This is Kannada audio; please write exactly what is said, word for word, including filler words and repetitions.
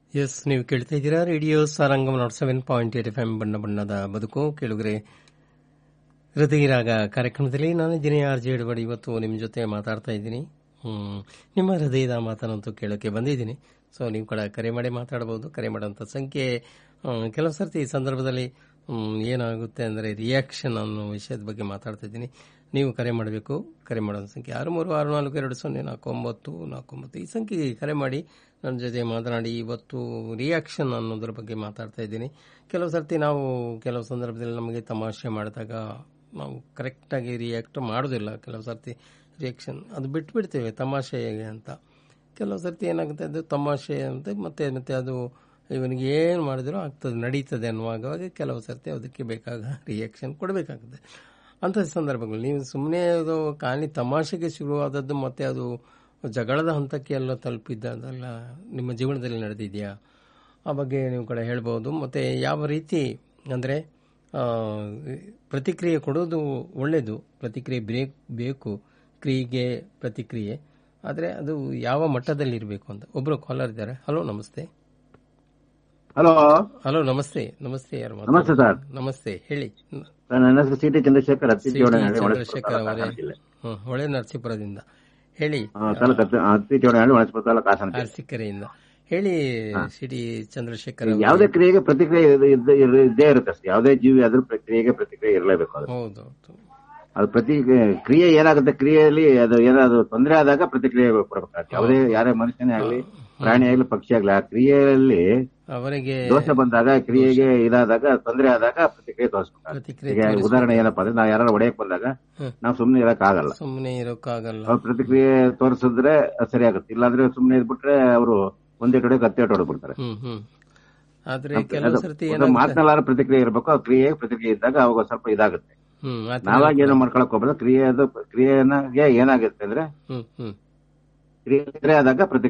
ಎಸ್, ನೀವು ಕೇಳ್ತಾ ಇದ್ದೀರಾ radio ಸಾರಂಗಮ್ not seven point eight F M ಬಣ್ಣ ಬಣ್ಣದ ಬದುಕು. ಕೇಳುಗರೆ, ಹೃದಯರಾಗ ಕಾರ್ಯಕ್ರಮದಲ್ಲಿ ನಾನು ಇದ್ದೀನಿ ಆರ್ ಜೆ ಎಡವಡಿ. ಇವತ್ತು ನಿಮ್ಮ ಜೊತೆ ಮಾತಾಡ್ತಾ ಇದ್ದೀನಿ. ನಿಮ್ಮ ಹೃದಯದ ಮಾತನ್ನಂತೂ ಕೇಳೋಕ್ಕೆ ಬಂದಿದ್ದೀನಿ. ಸೊ ನೀವು ಕೂಡ ಕರೆ ಮಾಡಿ ಮಾತಾಡಬಹುದು. ಕರೆ ಮಾಡೋಂಥ ಸಂಖ್ಯೆ ಕೆಲವು ಸರ್ತಿ ಈ ಸಂದರ್ಭದಲ್ಲಿ ಏನಾಗುತ್ತೆ ಅಂದರೆ ರಿಯಾಕ್ಷನ್ ಅನ್ನೋ ವಿಷಯದ ಬಗ್ಗೆ ಮಾತಾಡ್ತಾ ಇದ್ದೀನಿ. ನೀವು ಕರೆ ಮಾಡಬೇಕು. ಕರೆ ಮಾಡೋ ಸಂಖ್ಯೆ ಆರು ಮೂರು ಆರು ನಾಲ್ಕು ಎರಡು ಸೊನ್ನೆ ನಾಲ್ಕು ಒಂಬತ್ತು ನಾಲ್ಕು ಒಂಬತ್ತು ಈ ಸಂಖ್ಯೆಗೆ ಕರೆ ಮಾಡಿ ನನ್ನ ಜೊತೆ ಮಾತನಾಡಿ. ಇವತ್ತು ರಿಯಾಕ್ಷನ್ ಅನ್ನೋದ್ರ ಬಗ್ಗೆ ಮಾತಾಡ್ತಾ ಇದ್ದೀನಿ. ಕೆಲವು ಸರ್ತಿ ನಾವು ಕೆಲವು ಸಂದರ್ಭದಲ್ಲಿ ನಮಗೆ ತಮಾಷೆ ಮಾಡಿದಾಗ ನಾವು ಕರೆಕ್ಟಾಗಿ ರಿಯಾಕ್ಟ್ ಮಾಡೋದಿಲ್ಲ. ಕೆಲವು ಸರ್ತಿ ರಿಯಾಕ್ಷನ್ ಅದು ಬಿಟ್ಬಿಡ್ತೇವೆ ತಮಾಷೆಗೆ ಅಂತ. ಕೆಲವು ಸರ್ತಿ ಏನಾಗುತ್ತೆ, ಅದು ತಮಾಷೆ ಅಂತ ಮತ್ತೆ ಮತ್ತೆ ಅದು ಇವನಿಗೆ ಏನು ಮಾಡಿದ್ರು ಆಗ್ತದೆ, ನಡೀತದೆ ಅನ್ನುವಾಗ ಕೆಲವು ಸರ್ತಿ ಅದಕ್ಕೆ ಬೇಕಾಗ ರಿಯಾಕ್ಷನ್ ಕೊಡಬೇಕಾಗುತ್ತೆ. ಅಂಥ ಸಂದರ್ಭಗಳು ನೀವು ಸುಮ್ಮನೆ ಅದು ಖಾಲಿ ತಮಾಷೆಗೆ ಶುರುವಾದದ್ದು ಮತ್ತೆ ಅದು ಜಗಳದ ಹಂತಕ್ಕೆ ಎಲ್ಲ ತಲುಪಿದ್ದಲ್ಲ ನಿಮ್ಮ ಜೀವನದಲ್ಲಿ ನಡೆದಿದೆಯಾ? ಆ ಬಗ್ಗೆ ನೀವು ಕೂಡ ಹೇಳ್ಬೋದು. ಮತ್ತು ಯಾವ ರೀತಿ ಅಂದರೆ ಪ್ರತಿಕ್ರಿಯೆ ಕೊಡೋದು ಒಳ್ಳೆಯದು, ಪ್ರತಿಕ್ರಿಯೆ ಬ್ರೇಕ್ ಬೇಕು, ಕ್ರಿಯೆಗೆ ಪ್ರತಿಕ್ರಿಯೆ, ಆದರೆ ಅದು ಯಾವ ಮಟ್ಟದಲ್ಲಿ ಇರಬೇಕು ಅಂತ. ಒಬ್ಬರು ಕಾಲರ್ ಇದ್ದಾರೆ. ಹಲೋ, ನಮಸ್ತೆ. ಹಲೋ ಹಲೋ ನಮಸ್ತೆ. ನಮಸ್ತೆ, ಯಾರು? ನಮಸ್ತೆ ಸರ್. ನಮಸ್ತೆ, ಹೇಳಿ. ನನ್ನ ಹೆಸರು ಸಿ ಟಿ ಚಂದ್ರಶೇಖರ್. ಚಂದ್ರಶೇಖರ್ ಅವರೇ, ಹೊಳೆ ನರಸೀಪುರದಿಂದ ಹೇಳಿ. ಅರಸೀಕೆರೆಯಿಂದ ಹೇಳಿ. ಸಿಟಿ ಚಂದ್ರಶೇಖರ್, ಯಾವುದೇ ಕ್ರಿಯೆಗೆ ಪ್ರತಿಕ್ರಿಯೆ ಇದ್ದೇ ಇರುತ್ತೆ. ಯಾವುದೇ ಜೀವಿ ಆದ್ರೂ ಕ್ರಿಯೆಗೆ ಪ್ರತಿಕ್ರಿಯೆ ಇರಲೇಬೇಕು. ಹೌದು, ಅದು ಪ್ರತಿ ಕ್ರಿಯೆ ಏನಾಗುತ್ತೆ, ಕ್ರಿಯೆಯಲ್ಲಿ ಅದು ಏನಾದ್ರು ತೊಂದರೆ ಆದಾಗ ಪ್ರತಿಕ್ರಿಯೆ ಕೊಡಬೇಕಾಗುತ್ತೆ. ಯಾವುದೇ ಯಾರೇ ಮನುಷ್ಯನೇ ಆಗ್ಲಿ, ಪ್ರಾಣಿ ಆಗ್ಲಿ, ಪಕ್ಷಿ ಆಗ್ಲಿ, ಆ ಕ್ರಿಯೆಯಲ್ಲಿ ಅವರಿಗೆ ದೋಷ ಬಂದಾಗ, ಕ್ರಿಯೆಗೆ ಇದಾದಾಗ, ತೊಂದರೆ ಆದಾಗ ಪ್ರತಿಕ್ರಿಯೆ ತೋರಿಸ್ಬೇಕು. ಉದಾಹರಣೆ ಏನಪ್ಪಾ ಅಂದ್ರೆ, ನಾವು ಯಾರು ಹೊಡೆಯಕ್ ಬಂದಾಗ ನಾವು ಸುಮ್ನೆ ಇರಕ್ ಆಗಲ್ಲ, ಸುಮ್ನೆ ಇರೋಕ್ಕಾಗಲ್ಲ. ಅವ್ರ ಪ್ರತಿಕ್ರಿಯೆ ತೋರಿಸಿದ್ರೆ ಸರಿ ಆಗುತ್ತೆ. ಇಲ್ಲಾಂದ್ರೆ ಸುಮ್ನೆ ಇದ್ಬಿಟ್ರೆ ಅವರು ಒಂದೇ ಕಡೆ ಕತ್ತೆ ಹೊಡೆದ್ಬಿಡ್ತಾರೆ. ಮಾತನಾಡೋ ಪ್ರತಿಕ್ರಿಯೆ ಇರಬೇಕು. ಆ ಕ್ರಿಯೆ ಪ್ರತಿಕ್ರಿಯೆ ಇದ್ದಾಗ ಅವಾಗ ಸ್ವಲ್ಪ ಇದಾಗುತ್ತೆ. ನಾವಾಗ ಏನೋ ಮಾಡ್ಕೊಳಕ್ ಹೋಗ್ಬಾರ್ದು. ಕ್ರಿಯೆ ಕ್ರಿಯೆಗೆ ಏನಾಗುತ್ತೆ ಅಂದ್ರೆ ಕ್ರಿಯೆ ಆದಾಗ ಪ್ರತಿಕ್ರಿಯೆ